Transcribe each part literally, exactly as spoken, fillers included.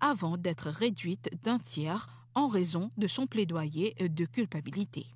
avant d'être réduite d'un tiers en raison de son plaidoyer de culpabilité.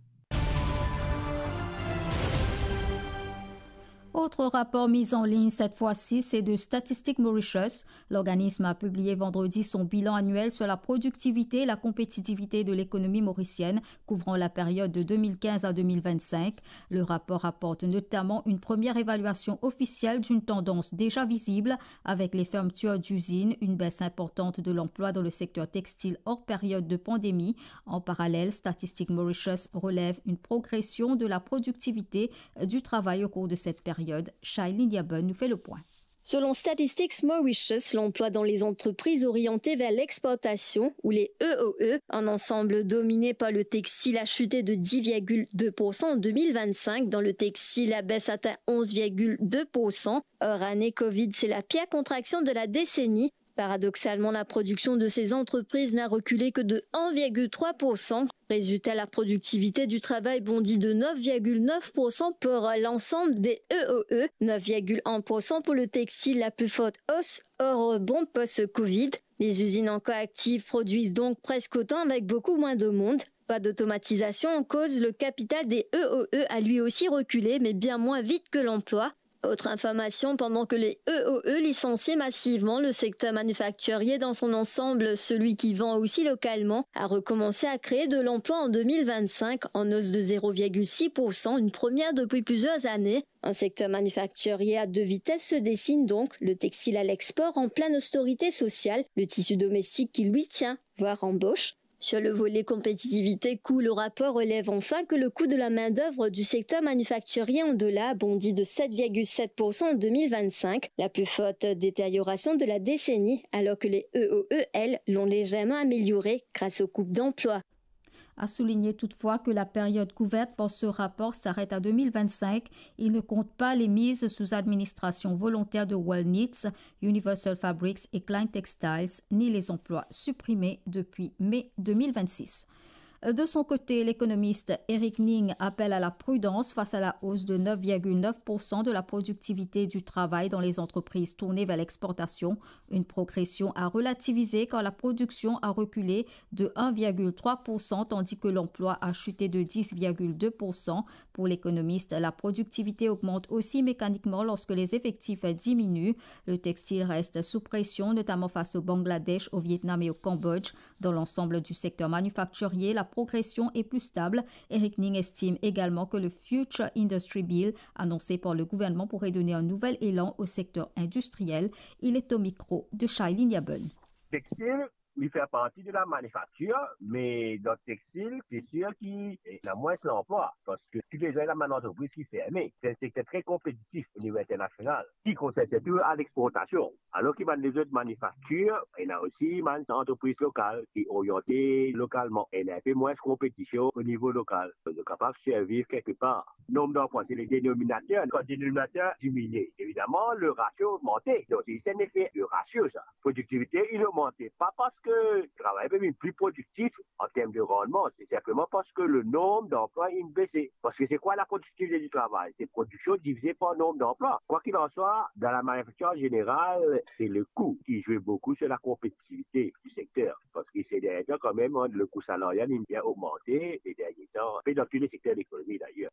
Autre rapport mis en ligne cette fois-ci, c'est de Statistics Mauritius. L'organisme a publié vendredi son bilan annuel sur la productivité et la compétitivité de l'économie mauricienne, couvrant la période de deux mille quinze à deux mille vingt-cinq. Le rapport apporte notamment une première évaluation officielle d'une tendance déjà visible, avec les fermetures d'usines, une baisse importante de l'emploi dans le secteur textile hors période de pandémie. En parallèle, Statistics Mauritius relève une progression de la productivité du travail au cours de cette période. Shailene Diabun nous fait le point. Selon Statistics Mauritius, l'emploi dans les entreprises orientées vers l'exportation, ou les E O E, un ensemble dominé par le textile, a chuté de dix virgule deux pour cent en deux mille vingt-cinq. Dans le textile, la baisse atteint onze virgule deux pour cent. Hors année Covid, c'est la pire contraction de la décennie. Paradoxalement, la production de ces entreprises n'a reculé que de un virgule trois pour cent. Résultat, la productivité du travail bondit de neuf virgule neuf pour cent pour l'ensemble des E O E, neuf virgule un pour cent pour le textile, la plus forte hausse hors rebond post-Covid. Les usines encore actives produisent donc presque autant avec beaucoup moins de monde. Pas d'automatisation en cause, le capital des E O E a lui aussi reculé, mais bien moins vite que l'emploi. Autre information, pendant que les E O E licencient massivement, le secteur manufacturier dans son ensemble, celui qui vend aussi localement, a recommencé à créer de l'emploi en deux mille vingt-cinq en hausse de zéro virgule six pour cent, une première depuis plusieurs années. Un secteur manufacturier à deux vitesses se dessine donc, le textile à l'export en pleine austérité sociale, le tissu domestique qui lui tient, voire embauche. Sur le volet compétitivité coût, le rapport relève enfin que le coût de la main-d'œuvre du secteur manufacturier en dollars bondit de sept virgule sept pour cent en deux mille vingt-cinq, la plus forte détérioration de la décennie, alors que les E O E, elles, l'ont légèrement amélioré grâce aux coupes d'emplois. A souligné toutefois que la période couverte par ce rapport s'arrête à deux mille vingt-cinq. Il ne compte pas les mises sous administration volontaire de World Knits, Universal Fabrics et Klein Textiles, ni les emplois supprimés depuis mai deux mille vingt-six. De son côté, l'économiste Eric Ning appelle à la prudence face à la hausse de neuf virgule neuf pour cent de la productivité du travail dans les entreprises tournées vers l'exportation, une progression à relativiser car la production a reculé de un virgule trois pour cent tandis que l'emploi a chuté de dix virgule deux pour cent. Pour l'économiste, la productivité augmente aussi mécaniquement lorsque les effectifs diminuent. Le textile reste sous pression, notamment face au Bangladesh, au Vietnam et au Cambodge. Dans l'ensemble du secteur manufacturier, la progression est plus stable. Eric Ning estime également que le Future Industry Bill, annoncé par le gouvernement, pourrait donner un nouvel élan au secteur industriel. Il est au micro de Shailene Diabun. Textile, il fait partie de la manufacture, mais dans le textile, c'est sûr qu'il y a moins d'emplois, parce que tous les gens, il y a une entreprise qui est fermée. C'est un secteur très compétitif au niveau international, qui concerne surtout à l'exportation. Alors qu'il y a des autres manufactures, il y a aussi une entreprise locale qui est orientée localement. Il y a un peu moins de compétition au niveau local. On est capable de survivre quelque part. Nombre d'emplois, c'est les dénominateurs. Quand le dénominateur diminue, évidemment, le ratio augmente. Donc, c'est un effet de ratio, ça. Productivité, il augmente. Pas parce que le travail est même plus productif en termes de rendement, c'est simplement parce que le nombre d'emplois est baissé. Parce que c'est quoi la productivité du travail? C'est production divisée par nombre d'emplois. Quoi qu'il en soit, dans la manufacture générale, c'est le coût qui joue beaucoup sur la compétitivité du secteur. Parce que ces derniers temps, quand même, le coût salarial a bien augmenté ces derniers temps, et dans tous les secteurs de l'économie d'ailleurs.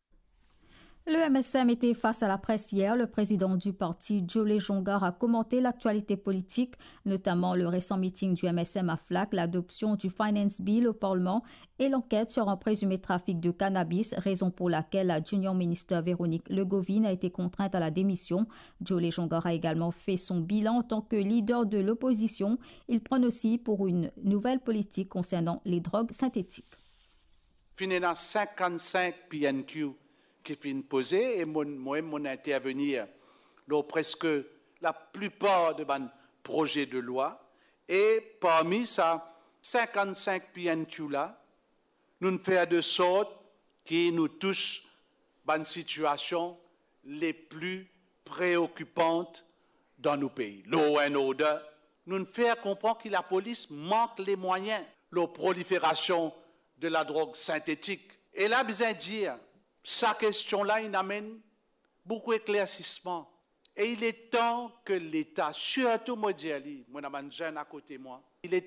Le M S M était face à la presse hier. Le président du parti, Jolé Jongar, a commenté l'actualité politique, notamment le récent meeting du M S M à F L A C, l'adoption du Finance Bill au Parlement et l'enquête sur un présumé trafic de cannabis, raison pour laquelle la junior ministre Véronique Legovine a été contrainte à la démission. Jolé Jongar a également fait son bilan en tant que leader de l'opposition. Il prône aussi pour une nouvelle politique concernant les drogues synthétiques. Finalement, cinquante-cinq P N Q qui finit posé et moi, moi, mon intervenir dans presque la plupart de mes projets de loi. Et parmi ça, cinquante-cinq P N Q là, nous faisons de sorte qui nous touchent dans les situations les plus préoccupantes dans nos pays. Law and order, nous faisons comprendre que la police manque les moyens, la prolifération de la drogue synthétique. Et là, besoin de dire, sa question-là, il amène beaucoup d'éclaircissement. Et il est temps que l'État, surtout moi, moi, je suis un jeune à côté de moi, il est